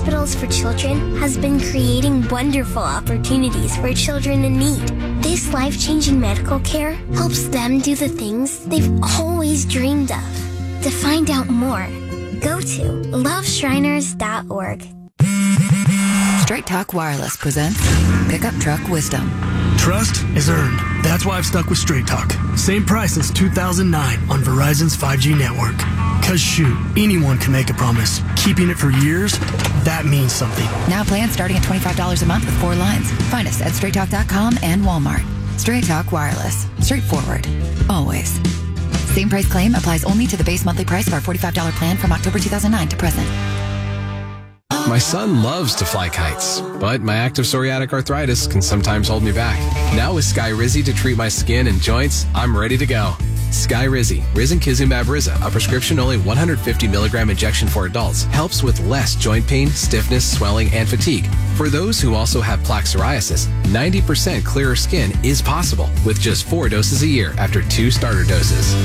Hospitals for Children has been creating wonderful opportunities for children in need. This life-changing medical care helps them do the things they've always dreamed of. To find out more, go to loveshriners.org. Straight Talk Wireless presents Pickup Truck Wisdom. Trust is earned. That's why I've stuck with Straight Talk. Same price since 2009 on Verizon's 5G network. Cause shoot, anyone can make a promise. Keeping it for years, that means something. Now plans starting at $25 a month with 4 lines. Find us at straighttalk.com and Walmart. Straight Talk Wireless. Straightforward. Always. Same price claim applies only to the base monthly price of our $45 plan from October 2009 to present. My son loves to fly kites, but my active psoriatic arthritis can sometimes hold me back. Now with Skyrizi to treat my skin and joints, I'm ready to go. Skyrizi, risankizumab Riza, a prescription-only 150 milligram injection for adults, helps with less joint pain, stiffness, swelling, and fatigue. For those who also have plaque psoriasis, 90% clearer skin is possible with just 4 doses a year after 2 starter doses.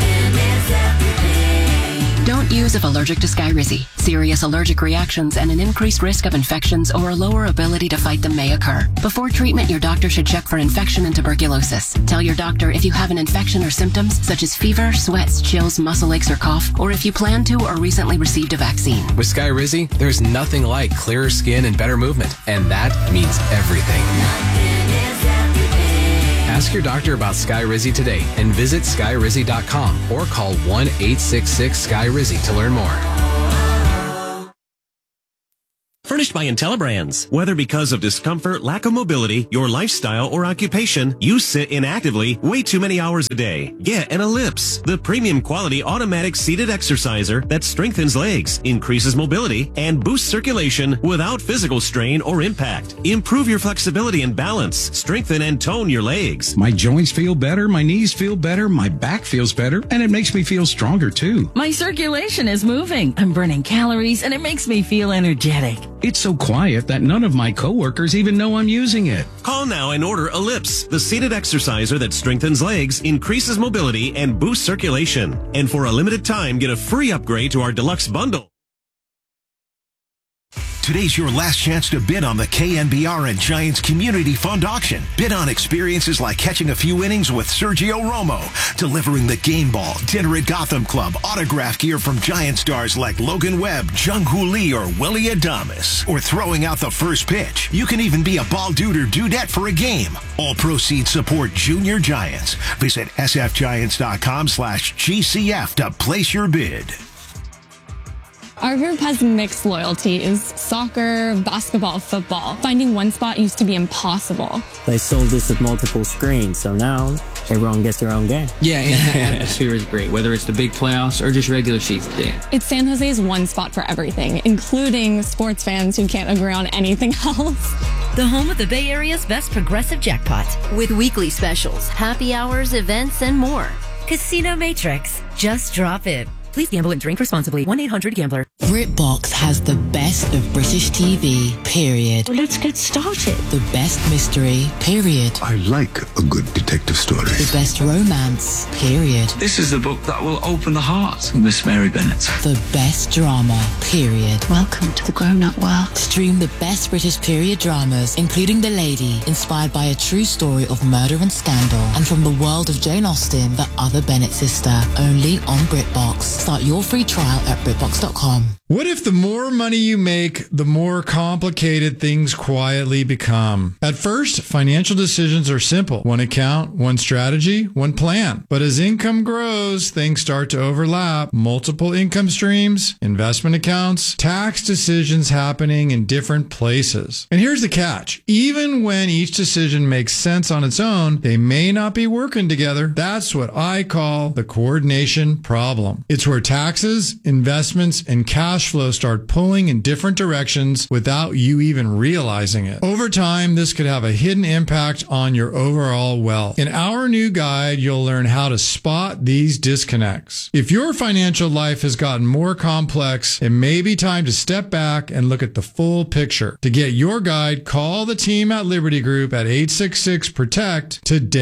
Don't use if allergic to Skyrizi. Serious allergic reactions and an increased risk of infections or a lower ability to fight them may occur. Before treatment, your doctor should check for infection and tuberculosis. Tell your doctor if you have an infection or symptoms such as fever, sweats, chills, muscle aches, or cough, or if you plan to or recently received a vaccine. With Skyrizi, there's nothing like clearer skin and better movement, and that means everything. Ask your doctor about Skyrizi today and visit skyrizi.com or call 1-866-SKY-RIZI to learn more. Furnished by IntelliBrands. Whether because of discomfort, lack of mobility, your lifestyle, or occupation, you sit inactively way too many hours a day. Get an Ellipse, the premium quality automatic seated exerciser that strengthens legs, increases mobility, and boosts circulation without physical strain or impact. Improve your flexibility and balance. Strengthen and tone your legs. My joints feel better, my knees feel better, my back feels better, and it makes me feel stronger too. My circulation is moving. I'm burning calories, and it makes me feel energetic. It's so quiet that none of my coworkers even know I'm using it. Call now and order Ellipse, the seated exerciser that strengthens legs, increases mobility, and boosts circulation. And for a limited time, get a free upgrade to our deluxe bundle. Today's your last chance to bid on the KNBR and Giants Community Fund Auction. Bid on experiences like catching a few innings with Sergio Romo, delivering the game ball, dinner at Gotham Club, autograph gear from Giant stars like Logan Webb, Jung-Hoo Lee, or Willie Adames, or throwing out the first pitch. You can even be a ball dude or dudette for a game. All proceeds support Junior Giants. Visit sfgiants.com/GCF to place your bid. Our group has mixed loyalties: soccer, basketball, football. Finding one spot used to be impossible. They sold this with multiple screens, so now everyone gets their own game. Yeah, and the atmosphere is great, whether it's the big playoffs or just regular season. It's San Jose's one spot for everything, including sports fans who can't agree on anything else. The home of the Bay Area's best progressive jackpot, with weekly specials, happy hours, events, and more. Casino Matrix. Just drop in. Please gamble and drink responsibly. 1-800-GAMBLER. BritBox has the best of British TV, period. Well, let's get started. The best mystery, period. I like a good detective story. The best romance, period. This is the book that will open the heart of Miss Mary Bennet. The best drama, period. Welcome to the grown-up world. Stream the best British period dramas, including The Lady, inspired by a true story of murder and scandal, and from the world of Jane Austen, The Other Bennet Sister, only on BritBox. Start your free trial at BritBox.com. What if the more money you make, the more complicated things quietly become? At first, financial decisions are simple. One account, one strategy, one plan. But as income grows, things start to overlap. Multiple income streams, investment accounts, tax decisions happening in different places. And here's the catch. Even when each decision makes sense on its own, they may not be working together. That's what I call the coordination problem. It's where taxes, investments, and cash flow start pulling in different directions without you even realizing it. Over time, this could have a hidden impact on your overall wealth. In our new guide, you'll learn how to spot these disconnects. If your financial life has gotten more complex, it may be time to step back and look at the full picture. To get your guide, call the team at Liberty Group at 866-PROTECT today.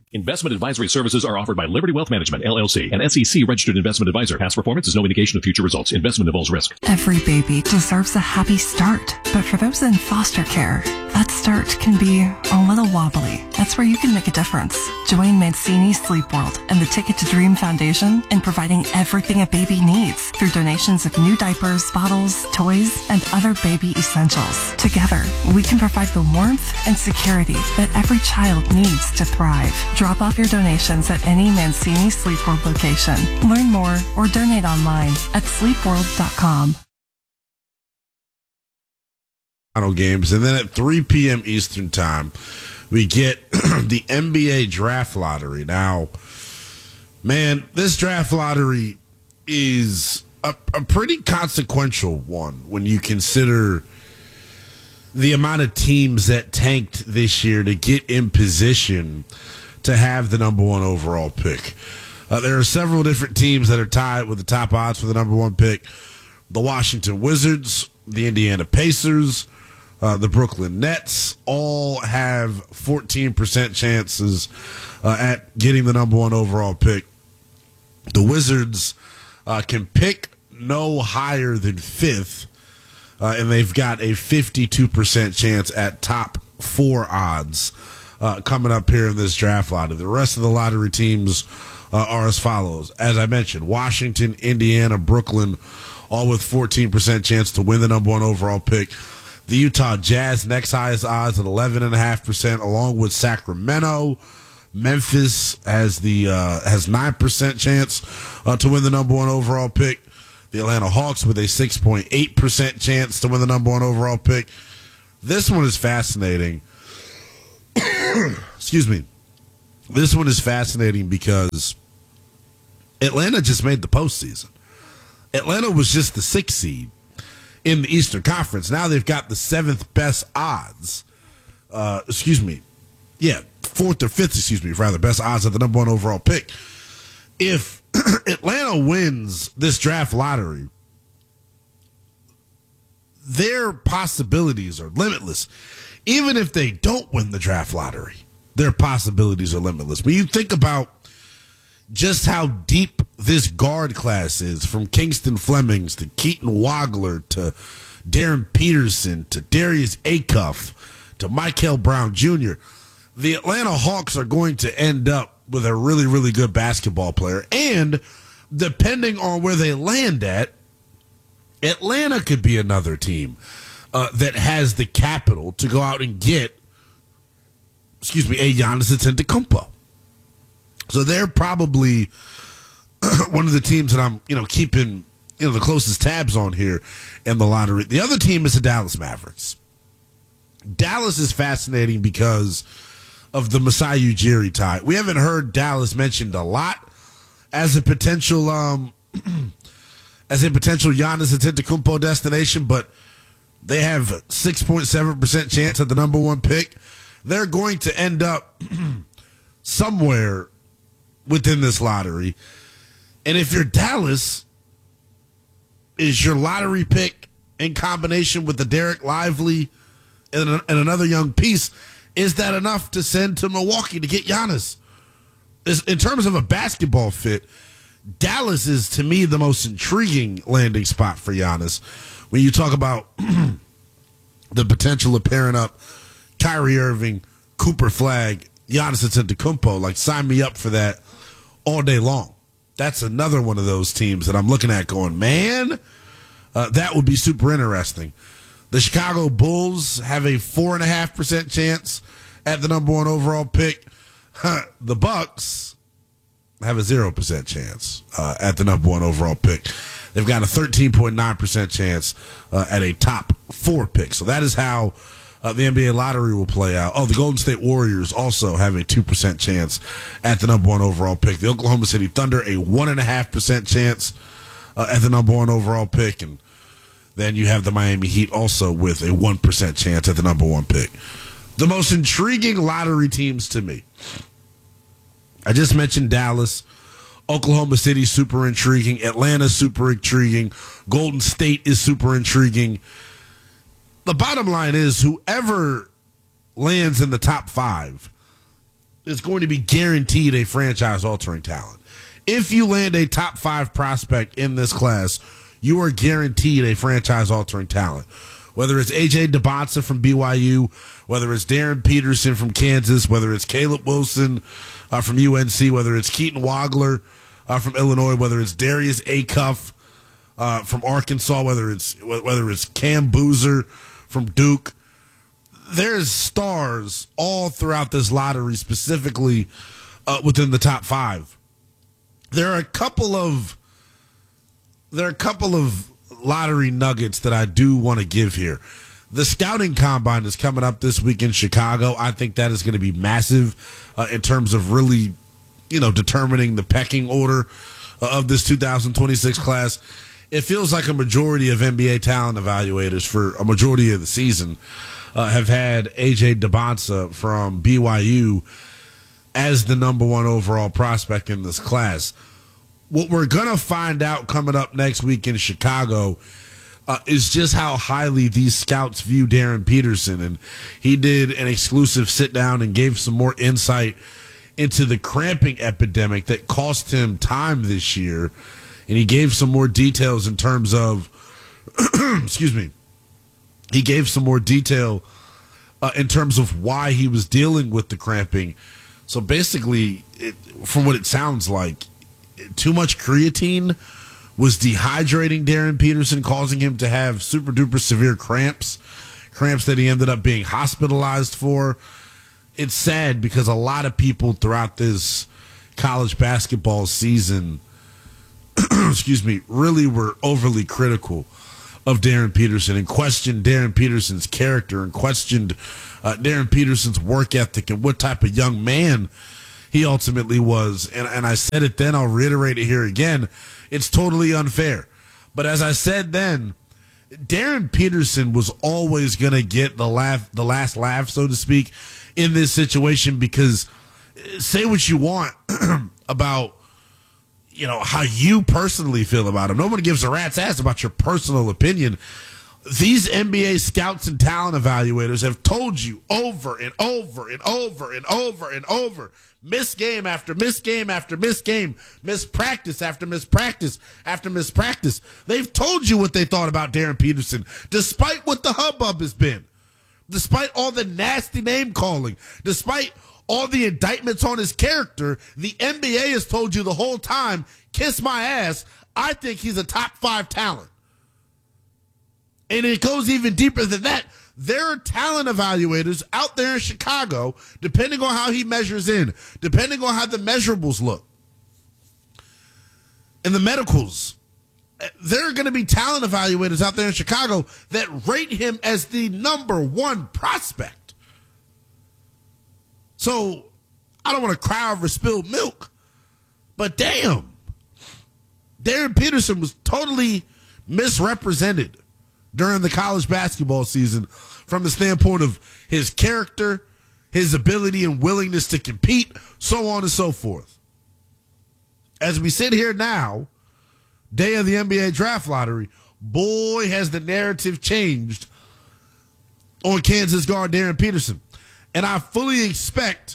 Investment advisory services are offered by Liberty Wealth Management, LLC, an SEC-registered investment advisor. Past performance is no indication of future results. Investment involves risk. Every baby deserves a happy start, but for those in foster care, that start can be a little wobbly. That's where you can make a difference. Join Mancini Sleep World and the Ticket to Dream Foundation in providing everything a baby needs through donations of new diapers, bottles, toys, and other baby essentials. Together, we can provide the warmth and security that every child needs to thrive. Drop off your donations at any Mancini Sleep World location. Learn more or donate online at sleepworld.com. Final games, and then at 3 p.m. Eastern time, we get the NBA draft lottery. Now, man, this draft lottery is a pretty consequential one when you consider the amount of teams that tanked this year to get in position to have the number one overall pick. There are several different teams that are tied with the top odds for the number one pick. The Washington Wizards, the Indiana Pacers, the Brooklyn Nets all have 14% chances at getting the number one overall pick. The Wizards can pick no higher than fifth, and they've got a 52% chance at top four odds coming up here in this draft lottery. The rest of the lottery teams are as follows. As I mentioned, Washington, Indiana, Brooklyn, all with 14% chance to win the number one overall pick. The Utah Jazz, next highest odds at 11.5%, along with Sacramento. Memphis has 9% chance to win the number one overall pick. The Atlanta Hawks with a 6.8% chance to win the number one overall pick. This one is fascinating. Excuse me. This one is fascinating because Atlanta just made the postseason. Atlanta was just the 6th seed in the Eastern Conference. Now they've got the 7th best odds. 4th or 5th, best odds at the number one overall pick. If Atlanta wins this draft lottery, their possibilities are limitless. Even if they don't win the draft lottery, their possibilities are limitless. When you think about just how deep this guard class is, from Kingston Flemings to Keaton Wagler to Darren Peterson to Darius Acuff to Michael Brown Jr., the Atlanta Hawks are going to end up with a really, really good basketball player. And depending on where they land at, Atlanta could be another team that has the capital to go out and get, a Giannis Antetokounmpo. So they're probably one of the teams that I'm, keeping, the closest tabs on here in the lottery. The other team is the Dallas Mavericks. Dallas is fascinating because of the Masai Ujiri tie. We haven't heard Dallas mentioned a lot as a potential Giannis Antetokounmpo destination, but they have 6.7% chance at the number one pick. They're going to end up somewhere within this lottery. And if you're Dallas, is your lottery pick in combination with the Derek Lively and another young piece, is that enough to send to Milwaukee to get Giannis? In terms of a basketball fit, Dallas is, to me, the most intriguing landing spot for Giannis. When you talk about the potential of pairing up Kyrie Irving, Cooper Flagg, Giannis Antetokounmpo, sign me up for that all day long. That's another one of those teams that I'm looking at going, man, that would be super interesting. The Chicago Bulls have a 4.5% chance at the number one overall pick. The Bucks have a 0% chance at the number one overall pick. They've got a 13.9% chance at a top 4 pick. So that is how the NBA lottery will play out. Oh, the Golden State Warriors also have a 2% chance at the number one overall pick. The Oklahoma City Thunder, a 1.5% chance at the number one overall pick. And then you have the Miami Heat also with a 1% chance at the number one pick. The most intriguing lottery teams to me, I just mentioned Dallas. Oklahoma City, super intriguing. Atlanta, super intriguing. Golden State is super intriguing. The bottom line is whoever lands in the top 5 is going to be guaranteed a franchise-altering talent. If you land a top 5 prospect in this class, you are guaranteed a franchise-altering talent. Whether it's A.J. DeBonsa from BYU, whether it's Darren Peterson from Kansas, whether it's Caleb Wilson from UNC, whether it's Keaton Wagler from Illinois, whether it's Darius Acuff from Arkansas, whether it's Cam Boozer from Duke. There's stars all throughout this lottery, specifically within the top 5. There are a couple of lottery nuggets that I do want to give here. The scouting combine is coming up this week in Chicago. I think that is going to be massive in terms of really, determining the pecking order of this 2026 class. It feels like a majority of NBA talent evaluators for a majority of the season have had A.J. DeBonsa from BYU as the number 1 overall prospect in this class. What we're going to find out coming up next week in Chicago is just how highly these scouts view Darren Peterson. And he did an exclusive sit-down and gave some more insight into the cramping epidemic that cost him time this year. And he gave some more details in terms of, excuse me, he gave some more detail in terms of why he was dealing with the cramping. So basically, from what it sounds like, too much creatine was dehydrating Darren Peterson, causing him to have super duper severe cramps that he ended up being hospitalized for. It's sad because a lot of people throughout this college basketball season, excuse me, really were overly critical of Darren Peterson and questioned Darren Peterson's character and questioned Darren Peterson's work ethic and what type of young man he ultimately was. And I said it then, I'll reiterate it here again. It's totally unfair. But as I said then, Darren Peterson was always going to get the last laugh, so to speak, in this situation, because say what you want about, how you personally feel about him. Nobody gives a rat's ass about your personal opinion. These NBA scouts and talent evaluators have told you over and over and over and over and over, miss game after miss game after miss game, miss practice after miss practice after miss practice. They've told you what they thought about Darren Peterson, despite what the hubbub has been, despite all the nasty name calling, despite all the indictments on his character. The NBA has told you the whole time, kiss my ass, I think he's a top 5 talent. And it goes even deeper than that. There are talent evaluators out there in Chicago, depending on how he measures in, depending on how the measurables look, and the medicals. There are going to be talent evaluators out there in Chicago that rate him as the number 1 prospect. So I don't want to cry over spilled milk, but damn, Darren Peterson was totally misrepresented during the college basketball season from the standpoint of his character, his ability and willingness to compete, so on and so forth. As we sit here now, day of the NBA draft lottery, boy, has the narrative changed on Kansas guard Darren Peterson. And I fully expect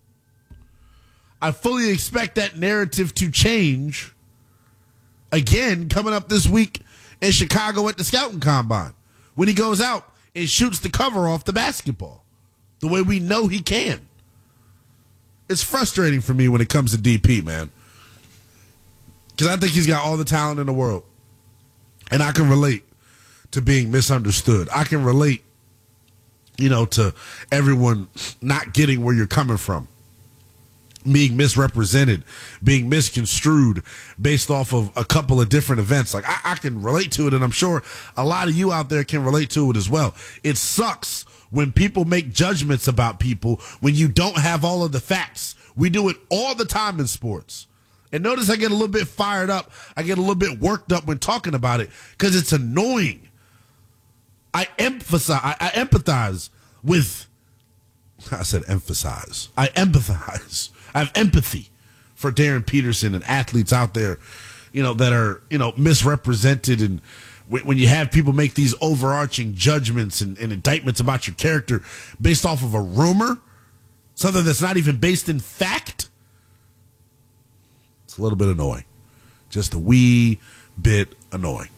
that narrative to change again coming up this week in Chicago at the scouting combine, when he goes out and shoots the cover off the basketball the way we know he can. It's frustrating for me when it comes to DP, man, because I think he's got all the talent in the world, and I can relate to being misunderstood. I can relate, to everyone not getting where you're coming from, being misrepresented, being misconstrued based off of a couple of different events. Like, I can relate to it, and I'm sure a lot of you out there can relate to it as well. It sucks when people make judgments about people when you don't have all of the facts. We do it all the time in sports. And notice I get a little bit fired up. I get a little bit worked up when talking about it because it's annoying. I empathize with, I said emphasize. I empathize. I have empathy for Darren Peterson and athletes out there, that are, misrepresented. And when you have people make these overarching judgments and indictments about your character based off of a rumor, something that's not even based in fact, it's a little bit annoying. Just a wee bit annoying.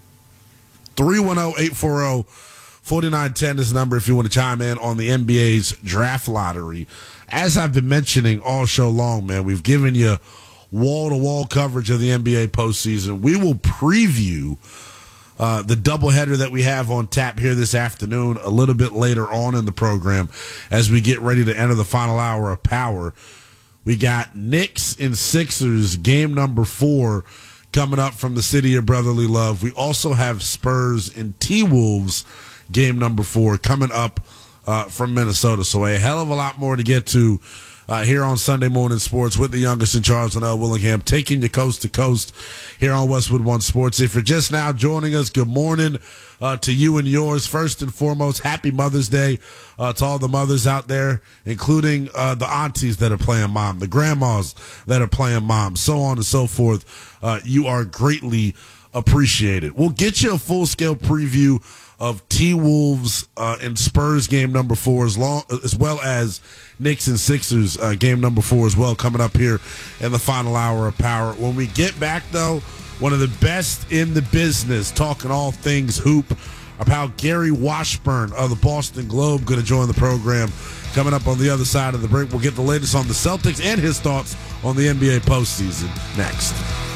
310-840-4910 is the number if you want to chime in on the NBA's draft lottery. As I've been mentioning all show long, man, we've given you wall-to-wall coverage of the NBA postseason. We will preview the doubleheader that we have on tap here this afternoon a little bit later on in the program as we get ready to enter the final hour of Power. We got Knicks and Sixers game number 4 coming up from the city of brotherly love. We also have Spurs and T-Wolves game number 4 coming up from Minnesota. So a hell of a lot more to get to here on Sunday Morning Sports with the youngest in Charles and L. Willingham, taking you coast to coast here on Westwood One Sports. If you're just now joining us, good morning to you and yours. First and foremost, happy Mother's Day to all the mothers out there, including the aunties that are playing mom, the grandmas that are playing mom, so on and so forth. You are greatly appreciated. We'll get you a full-scale preview of T-Wolves and Spurs game number 4 as well as Knicks and Sixers game number 4 as well, coming up here in the final hour of Power. When we get back, though, one of the best in the business, talking all things hoop, about Gary Washburn of the Boston Globe going to join the program. Coming up on the other side of the break, we'll get the latest on the Celtics and his thoughts on the NBA postseason next.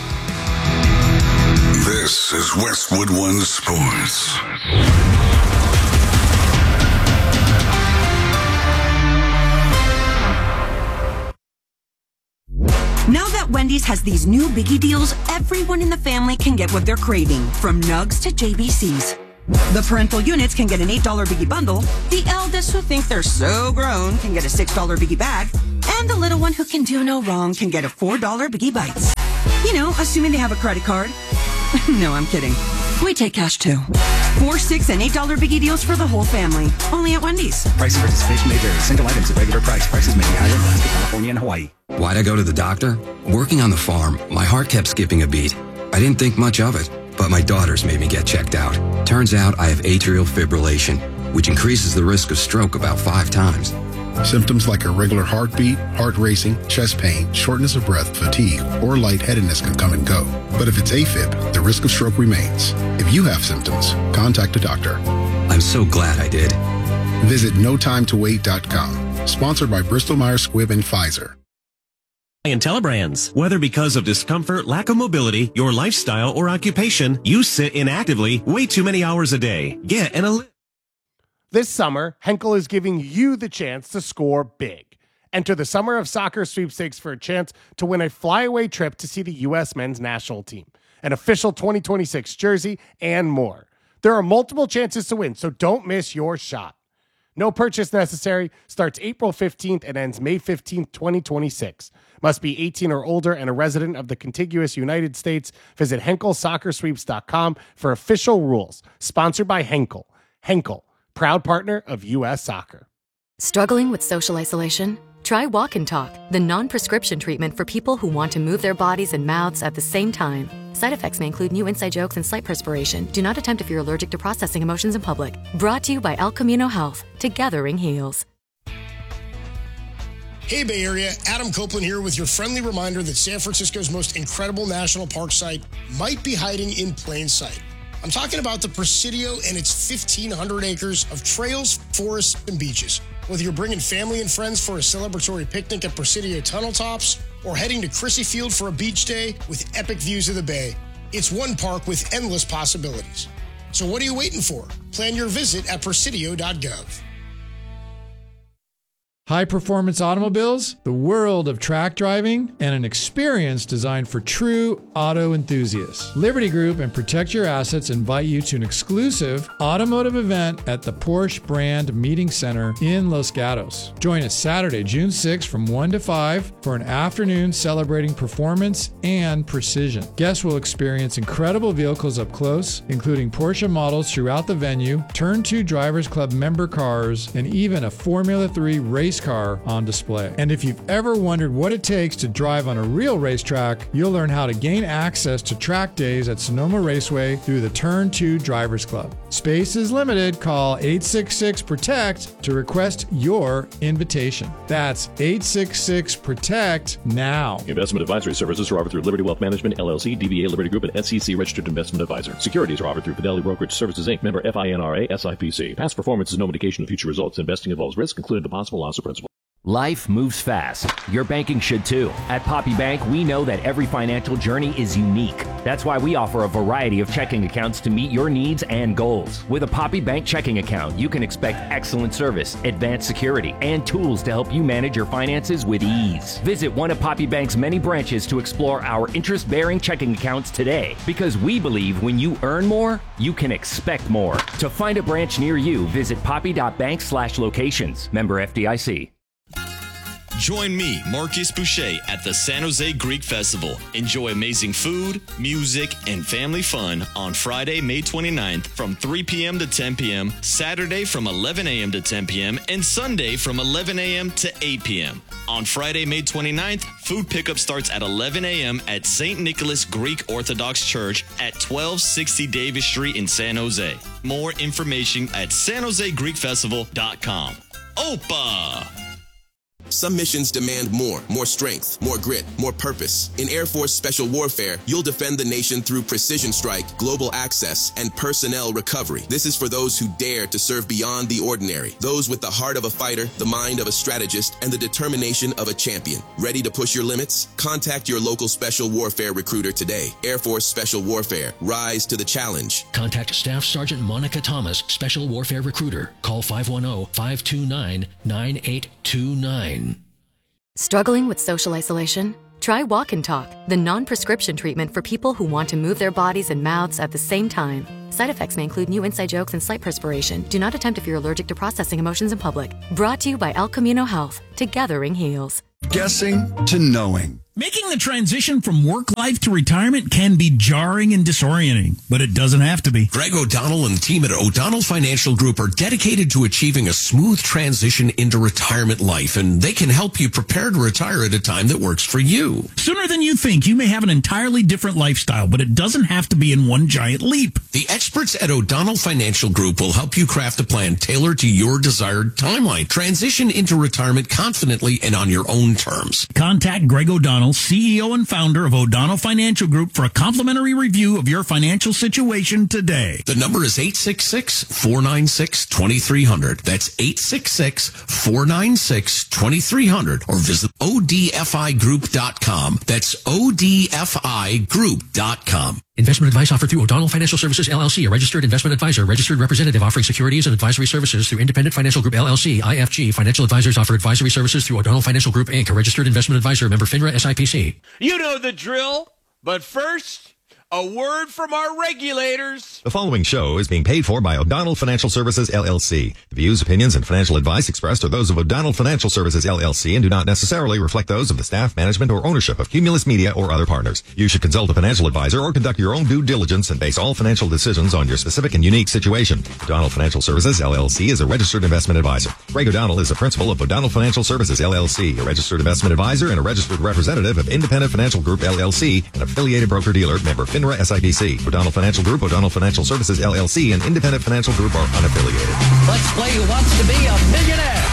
This is Westwood One Sports. Now that Wendy's has these new biggie deals, everyone in the family can get what they're craving, from nugs to JBCs. The parental units can get an $8 biggie bundle, the eldest who think they're so grown can get a $6 biggie bag, and the little one who can do no wrong can get a $4 biggie bites. You know, assuming they have a credit card. No, I'm kidding. We take cash too. 4, 6, and $8 biggie deals for the whole family. Only at Wendy's. Price of participation may vary. Single items at regular price. Prices may be higher in Alaska, California, and Hawaii. Why'd I go to the doctor? Working on the farm, my heart kept skipping a beat. I didn't think much of it, but my daughters made me get checked out. Turns out I have atrial fibrillation, which increases the risk of stroke about 5 times. Symptoms like irregular heartbeat, heart racing, chest pain, shortness of breath, fatigue, or lightheadedness can come and go. But if it's AFib, the risk of stroke remains. If you have symptoms, contact a doctor. I'm so glad I did. Visit notimetowait.com. Sponsored by Bristol-Myers Squibb and Pfizer. Telebrands. Whether because of discomfort, lack of mobility, your lifestyle, or occupation, you sit inactively way too many hours a day. Get an Ellipse. This summer, Henkel is giving you the chance to score big. Enter the Summer of Soccer sweepstakes for a chance to win a flyaway trip to see the U.S. men's national team, an official 2026 jersey, and more. There are multiple chances to win, so don't miss your shot. No purchase necessary. Starts April 15th and ends May 15th, 2026. Must be 18 or older and a resident of the contiguous United States. Visit HenkelSoccerSweeps.com for official rules. Sponsored by Henkel. Henkel, proud partner of U.S. Soccer. Struggling with social isolation? Try Walk and Talk, the non-prescription treatment for people who want to move their bodies and mouths at the same time. Side effects may include new inside jokes and slight perspiration. Do not attempt if you're allergic to processing emotions in public. Brought to you by El Camino Health. Together heals. Hey Bay Area, Adam Copeland here with your friendly reminder that San Francisco's most incredible national park site might be hiding in plain sight. I'm talking about the Presidio and its 1,500 acres of trails, forests, and beaches. Whether you're bringing family and friends for a celebratory picnic at Presidio tunnel tops or heading to Crissy Field for a beach day with epic views of the bay, it's one park with endless possibilities. So what are you waiting for? Plan your visit at presidio.gov. High performance automobiles, the world of track driving, and an experience designed for true auto enthusiasts. Liberty Group and Protect Your Assets invite you to an exclusive automotive event at the Porsche Brand Meeting Center in Los Gatos. Join us Saturday, June 6th from 1 to 5 for an afternoon celebrating performance and precision. Guests will experience incredible vehicles up close, including Porsche models throughout the venue, Turn 2 Drivers Club member cars, and even a Formula 3 race race car on display. And if you've ever wondered what it takes to drive on a real racetrack, you'll learn how to gain access to track days at Sonoma Raceway through the Turn 2 Drivers Club. Space is limited. Call 866-PROTECT to request your invitation. That's 866-PROTECT now. Investment advisory services are offered through Liberty Wealth Management, LLC, DBA Liberty Group, and SEC Registered Investment Advisor. Securities are offered through Fidelity Brokerage Services, Inc., member FINRA, SIPC. Past performance is no indication of future results. Investing involves risk, including the possible loss of principal. Life moves fast. Your banking should too. At Poppy Bank, we know that every financial journey is unique. That's why we offer a variety of checking accounts to meet your needs and goals. With a Poppy Bank checking account, you can expect excellent service, advanced security, and tools to help you manage your finances with ease. Visit one of Poppy Bank's many branches to explore our interest-bearing checking accounts today, because we believe when you earn more, you can expect more. To find a branch near you, visit poppy.bank/locations. Member FDIC. Join me, Marcus Boucher, at the San Jose Greek Festival. Enjoy amazing food, music, and family fun on Friday, May 29th from 3 p.m. to 10 p.m., Saturday from 11 a.m. to 10 p.m., and Sunday from 11 a.m. to 8 p.m. On Friday, May 29th, food pickup starts at 11 a.m. at St. Nicholas Greek Orthodox Church at 1260 Davis Street in San Jose. More information at sanjosegreekfestival.com. Opa! Some missions demand more strength, more grit, more purpose. In Air Force Special Warfare, you'll defend the nation through precision strike, global access, and personnel recovery. This is for those who dare to serve beyond the ordinary. Those with the heart of a fighter, the mind of a strategist, and the determination of a champion. Ready to push your limits? Contact your local Special Warfare recruiter today. Air Force Special Warfare. Rise to the challenge. Contact Staff Sergeant Monica Thomas, Special Warfare Recruiter. Call 510-529-9829. Struggling with social isolation? Try Walk and Talk, the non-prescription treatment for people who want to move their bodies and mouths at the same time. Side effects may include new inside jokes and slight perspiration. Do not attempt if you're allergic to processing emotions in public. Brought to you by El Camino Health. Togethering heals. Guessing to knowing. Making the transition from work life to retirement can be jarring and disorienting, but it doesn't have to be. Greg O'Donnell and the team at O'Donnell Financial Group are dedicated to achieving a smooth transition into retirement life, and they can help you prepare to retire at a time that works for you. Sooner than you think, you may have an entirely different lifestyle, but it doesn't have to be in one giant leap. The experts at O'Donnell Financial Group will help you craft a plan tailored to your desired timeline. Transition into retirement confidently and on your own terms. Contact Greg O'Donnell, CEO and founder of O'Donnell Financial Group, for a complimentary review of your financial situation today. The number is 866-496-2300. That's 866-496-2300. Or visit odfigroup.com. That's odfigroup.com. Investment advice offered through O'Donnell Financial Services, LLC, a registered investment advisor, registered representative offering securities and advisory services through Independent Financial Group, LLC, IFG. Financial advisors offer advisory services through O'Donnell Financial Group, Inc., a registered investment advisor, member FINRA, SIPC. You know the drill, but first, a word from our regulators. The following show is being paid for by O'Donnell Financial Services, LLC. The views, opinions, and financial advice expressed are those of O'Donnell Financial Services, LLC, and do not necessarily reflect those of the staff, management, or ownership of Cumulus Media or other partners. You should consult a financial advisor or conduct your own due diligence and base all financial decisions on your specific and unique situation. O'Donnell Financial Services, LLC is a registered investment advisor. Greg O'Donnell is a principal of O'Donnell Financial Services, LLC, a registered investment advisor and a registered representative of Independent Financial Group, LLC, an affiliated broker-dealer, member FINRA, SIPC. O'Donnell Financial Group, O'Donnell Financial Services, LLC, and Independent Financial Group are unaffiliated. Let's play Who Wants to Be a Millionaire?